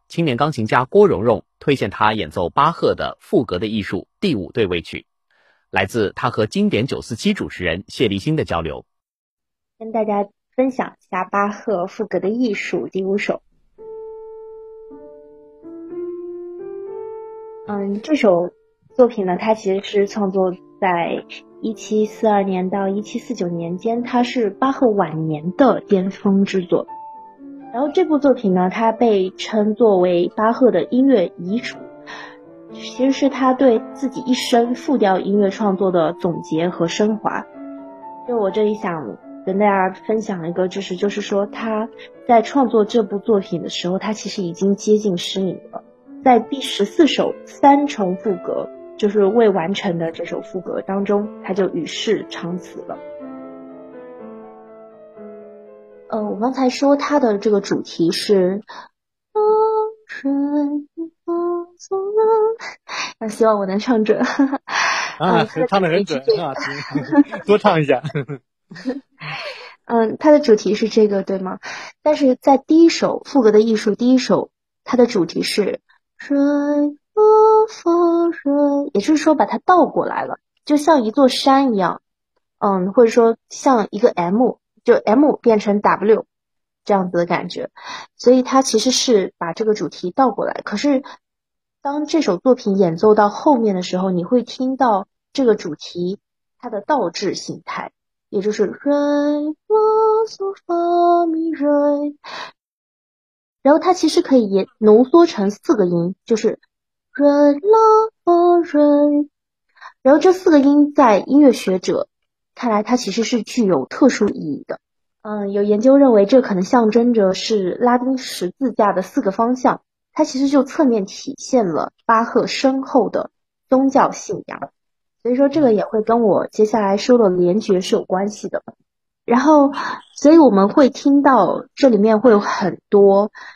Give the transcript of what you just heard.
青年钢琴家郭蓉蓉推荐他演奏巴赫的赋格的艺术第5对位曲，来自他和经典947主持人谢立新的交流。 跟大家分享一下巴赫赋格的艺术第5首。这首作品呢，它其实是创作在1742年到1749年间，它是巴赫晚年的巅峰之作。然后这部作品呢，它被称作为巴赫的音乐遗嘱，其实是他对自己一生复调音乐创作的总结和升华。就我这里想跟大家分享一个知识，就是说他在创作这部作品的时候，他其实已经接近失明了。在第14首3重赋格，就是未完成的这首赋格当中，他就与世长辞了。我刚才说他的这个主题是希望我能唱准。 唱得很准啊，多唱一下。 他的主题是这个，对吗？但是在第1首赋格的艺术第1首，它的主题是水佛水，也就是说把它倒过来了，就像一座山一样，或者说像一个 M， 就 M 变成 W 这样子的感觉，所以它其实是把这个主题倒过来。可是当这首作品演奏到后面的时候，你会听到这个主题它的倒置形态，也就是瑞拉嗦发咪瑞，然后它其实可以也浓缩成4个音，就是瑞拉发瑞。然后这4个音在音乐学者看来，它其实是具有特殊意义的。有研究认为这可能象征着是拉丁十字架的4个方向，它其实就侧面体现了巴赫深厚的宗教信仰，所以说这个也会跟我接下来说的联觉是有关系的。然后所以我们会听到这里面会有很多